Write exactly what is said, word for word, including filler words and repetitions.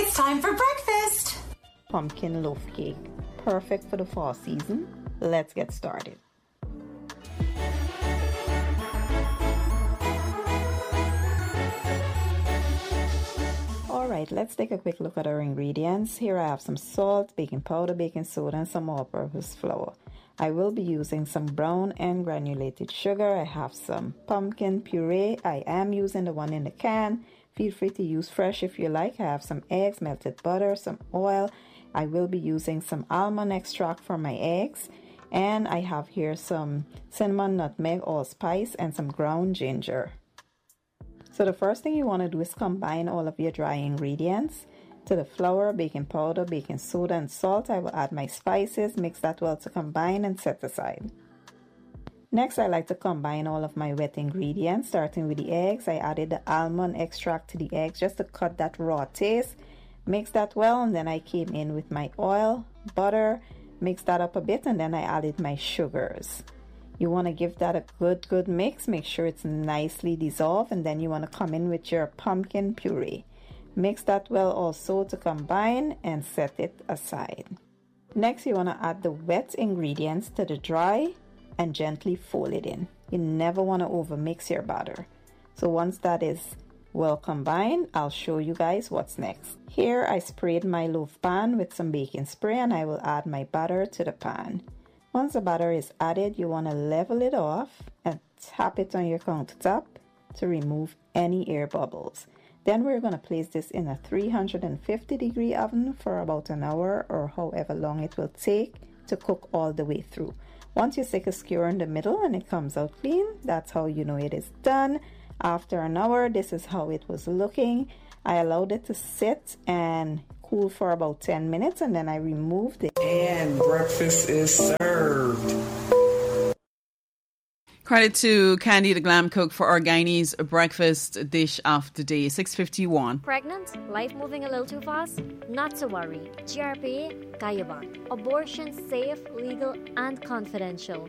It's time for breakfast! Pumpkin loaf cake, perfect for the fall season. Let's get started. Alright, let's take a quick look at our ingredients. Here I have some salt, baking powder, baking soda, and some all-purpose flour. I will be using some brown and granulated sugar. I have some pumpkin puree. I am using the one in the can. Feel free to use fresh if you like. I have some eggs, melted butter, some oil. I will be using some almond extract for my eggs. And I have here some cinnamon, nutmeg, allspice, and some ground ginger. So the first thing you want to do is combine all of your dry ingredients. To the flour, baking powder, baking soda, and salt, I will add my spices, mix that well to combine and set aside. Next, I like to combine all of my wet ingredients, starting with the eggs. I added the almond extract to the eggs just to cut that raw taste. Mix that well, and then I came in with my oil, butter, mix that up a bit, and then I added my sugars. You want to give that a good, good mix. Make sure it's nicely dissolved, and then you want to come in with your pumpkin puree. Mix that well also to combine and set it aside. Next, you want to add the wet ingredients to the dry and gently fold it in. You never want to overmix your batter. So once that is well combined, I'll show you guys what's next. Here I sprayed my loaf pan with some baking spray, and I will add my batter to the pan. Once the batter is added, you want to level it off and tap it on your countertop to remove any air bubbles. Then we're going to place this in a three hundred fifty degree oven for about an hour or however long it will take to cook all the way through. Once you stick a skewer in the middle and it comes out clean, that's how you know it is done. After an hour, this is how it was looking. I allowed it to sit and cool for about ten minutes, and then I removed it. And breakfast is served. Credit to Candy the Glam Cook for our Guyanese breakfast dish of the day. six fifty-one. Pregnant? Life moving a little too fast? Not to worry. G R P A, Kayaban. Abortion safe, legal, and confidential.